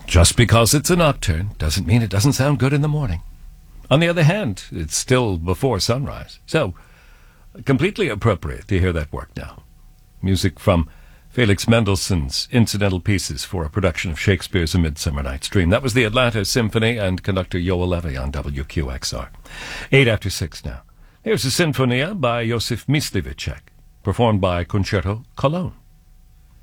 Just because it's a nocturne doesn't mean it doesn't sound good in the morning. On the other hand, it's still before sunrise. So, completely appropriate to hear that work now. Music from Felix Mendelssohn's incidental pieces for a production of Shakespeare's A Midsummer Night's Dream. That was the Atlanta Symphony and conductor Yoel Levy on WQXR. 6:08 now. Here's a Sinfonia by Josef Myslivicek, performed by Concerto Cologne.